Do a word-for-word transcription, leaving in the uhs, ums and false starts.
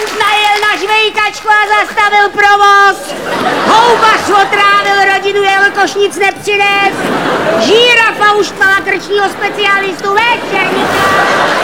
najel na žvejkačku a zastavil provoz. Houbař otrávil rodinu, jelikož nic nepřines. Žírafa uštvala krčního specialistu. Večerníka.